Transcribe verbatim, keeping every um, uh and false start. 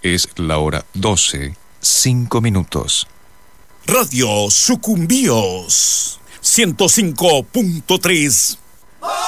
Es la hora doce, cinco minutos. Radio Sucumbíos, ciento cinco punto tres